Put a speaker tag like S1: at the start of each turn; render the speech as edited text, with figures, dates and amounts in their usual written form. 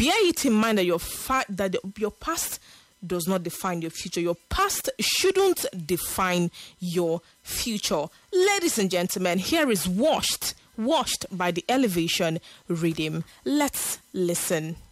S1: Bear it in mind that your past does not define your future. Your past shouldn't define your future. Ladies and gentlemen, here is Washed by The Elevation Rhythm. Let's listen.